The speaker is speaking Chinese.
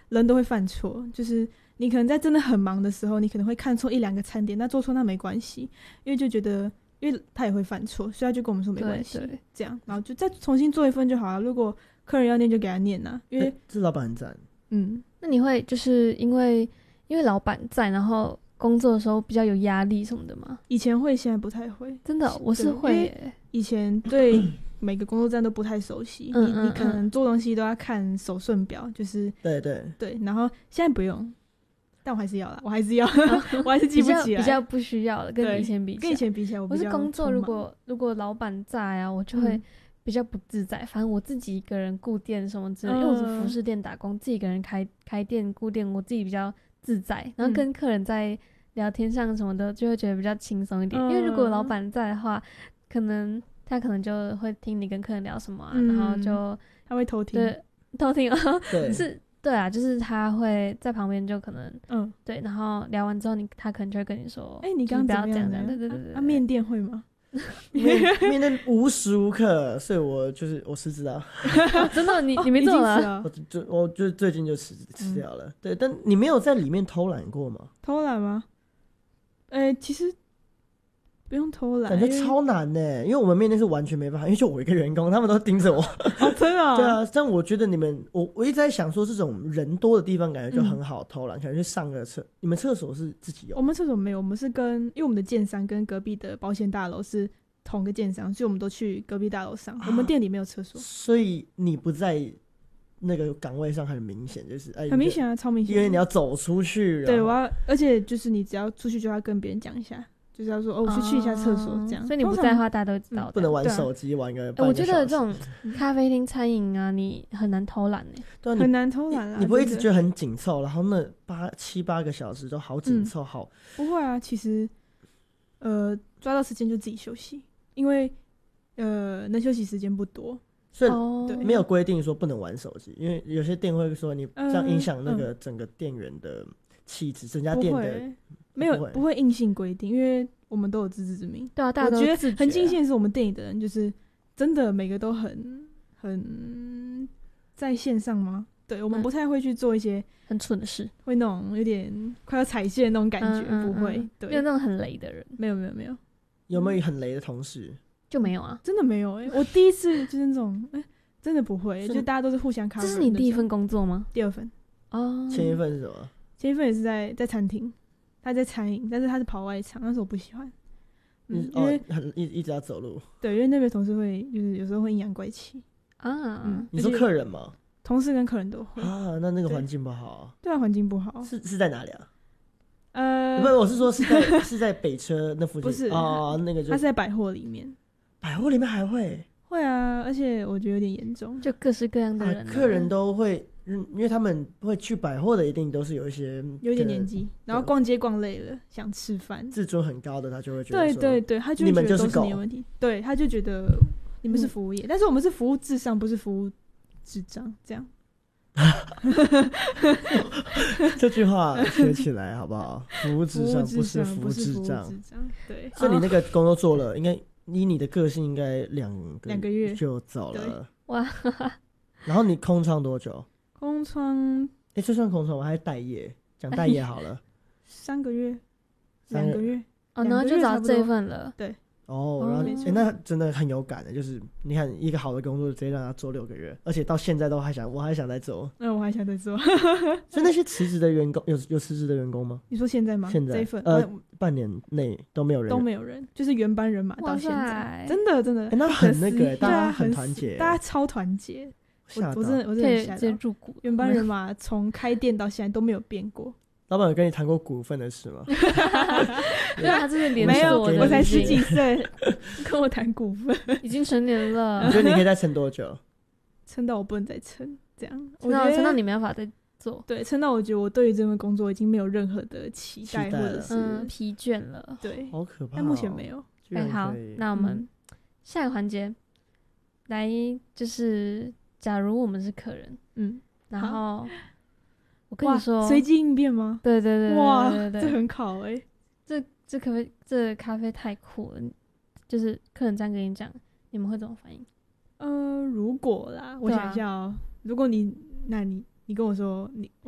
人都会犯错，就是你可能在真的很忙的时候，你可能会看错1-2个餐点，那做错那没关系，因为就觉得因为他也会犯错，所以他就跟我们说没关系，这样，然后就再重新做一份就好了。如果客人要念就给他念啊，因为这老板很赞。 那你会就是因为老板在，然后工作的时候比较有压力什么的吗？ 以前会，现在不太会。 真的，我是会耶。 以前对每个工作站都不太熟悉，你可能做东西都要看手顺表，就是对，然后现在不用，但我还是要啦，我还是要，我还是记不起来， 比较不需要了，跟以前比起来， 我比较是工作如果老板在啊，我就会比较不自在。反正我自己一个人顾店什么之类，因为我是服饰店打工，自己一个人开店顾店，我自己比较自在，然后跟客人在聊天上什么的，就会觉得比较轻松一点。因为如果老板在的话，他可能就会听你跟客人聊什么啊，然后就他会偷听， 对，偷听哦， 对， 对啊，就是他会在旁边就可能对，然后聊完之后他可能就会跟你说， 你刚刚不要这样， 对。面店会吗？ 面店无时无刻，所以我辞职了。 真的，你没做了？ 我就最近就辞掉了。对，但你没有在里面偷懒过吗？ 偷懒吗？其实不用偷懒， 感觉超难的，因为我们面店是完全没办法，因为就我一个员工，他们都盯着我。 真的？ 对啊，但我觉得我一直在想说，这种人多的地方感觉就很好偷懒，可能去上个厕。你们厕所是自己有？ 我们厕所没有，我们是因为我们的建商跟隔壁的保险大楼是同个建商，所以我们都去隔壁大楼上。我们店里没有厕所， 所以你不在那个岗位上很明显，就是很明显啊，超明显， 因为你要走出去。 对，而且就是你只要出去就要跟别人讲一下。就是要说我去一下厕所这样， 所以你不在的话，大家都知道。 不能玩手机，玩个半我觉得这种咖啡厅、餐饮啊，你很难偷懒对， 很难偷懒啊。 你不会一直觉得很紧凑，然后那7-8个小时都好紧凑，好。 不会啊，其实抓到时间就自己休息，因为能休息时间不多， 所以没有规定说不能玩手机，因为有些店会说你这样影响那个整个店员的气质，整家店的。 不会硬性规定，因为我们都有自知之明。 对啊，大家都我觉得很庆幸是我们店里的人，就是真的每个都很在线上吗？对，我们不太会去做一些很蠢的事， 会那种有点快要踩线的那种感觉，不会。对， 没有那种很雷的人， 没有。 有没有很雷的同事？ 就没有啊， 真的没有我第一次就是那种真的不会，就大家都是互相 cover。 这是你第一份工作吗？ 第2份。 前一份是什么？ 前一份也是在餐厅。他在餐饮，但是他是跑外场，但是我不喜欢，因为一直要走路。 对，因为那边同事会就是有时候会阴阳怪气啊。 你说客人吗？ 同事跟客人都会啊，那个环境不好啊。 对啊，环境不好。 是在哪里啊？不是，我是说是在北车那附近。 不是那个他是在百货里面。 百货里面还会啊，而且我觉得有点严重， 就各式各样的人， 客人都会。因为他们会去百货的，一定都是有点年纪，然后逛街逛累了，想吃饭， 自尊很高的，他就会觉得对，他就觉得都是你的问题，对，他就觉得你们是服务业，但是我们是服务至上，不是服务智障，这样。 这句话学起来好不好？服务至上不是服务智障， 对。 所以你那个工作做了，应该以你的个性，应该2 个月就走了。 哇！ 然后你空窗多久？ 空窗， 这算空窗吗？还是待业？讲待业好了。 3个月，2个月。 然后就找这份了。 对。 然后那真的很有感的，就是你看一个好的工作，直接让他做6个月，而且到现在我还想再做。 我还想再做。 所以那些辞职的员工有辞职的员工吗？ 你说现在吗？ 现在这一份半年内都没有人， 就是原班人马到现在，真的。 那很那个，大家很团结， 大家超团结。我真的可以直接入股， 原班人马从开店到现在都没有变过。 老板有跟你谈过股份的事吗？ 对啊，这是连没有，我才10几岁，跟我谈股份， 已经成年了。 你觉得你可以再撑多久？ 撑到我不能再撑，这样。 撑到你没办法再做。 对，撑到我觉得我对于这份工作已经没有任何的期待或者是疲倦了。 对， 好可怕。 但目前没有。 好，那我们下一个环节来就是。假如我们是客人，然后我跟你说， 随机应变吗？ 对， 哇，这很考这咖啡太酷了，就是客人这样跟你讲，你们会怎么反应？ 如果啦，我想一下如果你跟我说